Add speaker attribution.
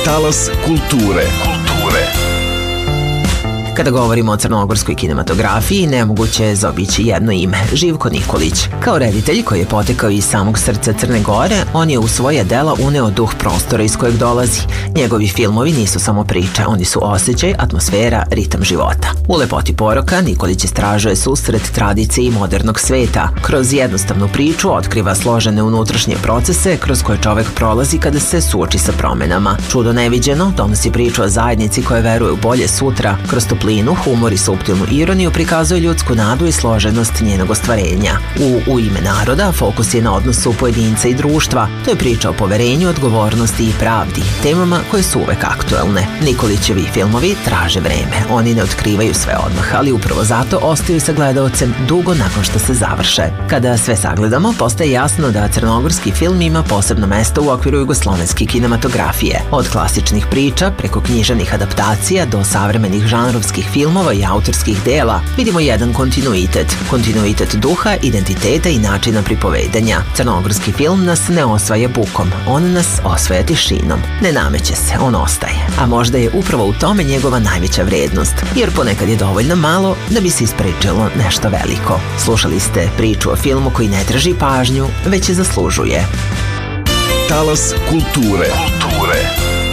Speaker 1: Talas kulture.
Speaker 2: Kada govorimo o crnogorskoj kinematografiji, nemoguće je zaobići jedno ime, Živko Nikolić. Kao reditelj koji je potekao iz samog srca Crne Gore, on je u svoje dela uneo duh prostora iz kojeg dolazi. Njegovi filmovi nisu samo priče, oni su osjećaj, atmosfera, ritam života. U Lepoti poroka Nikolić istražuje susret tradicije i modernog sveta. Kroz jednostavnu priču otkriva složene unutrašnje procese kroz koje čovek prolazi kada se suoči sa promenama. Čudo neviđeno donosi priču o zajednici koja veruje u bolje sutra. Kroz toplinu, humor i suptilnu ironiju prikazuje ljudsku nadu i složenost njenog ostvarenja. U ime naroda fokus je na odnosu pojedinca i društva. To je priča o poverenju, odgovornosti i pravdi, temama koje su uvek aktuelne. Nikolićevi filmovi traže vreme. Oni ne otkrivaju sve odmah, ali upravo zato ostaju sa gledaocem dugo nakon što se završe. Kada sve sagledamo, postaje jasno da crnogorski film ima posebno mesto u okviru jugoslovenske kinematografije. Od klasičnih priča, preko književnih adaptacija do savremenih žanrovskih filmova i autorskih dela, vidimo jedan kontinuitet. Kontinuitet duha, identiteta i načina pripovedanja. Crnogorski film nas ne osvaja bukom, on nas osvaja tišinom. Ne nameće se, on ostaje. A možda je upravo u tome njegova najveća vrednost, jer ponekad je dovoljno malo da bi se ispričalo nešto veliko. Slušali ste priču o filmu koji ne traži pažnju, već je zaslužuje.
Speaker 1: Talas kulture.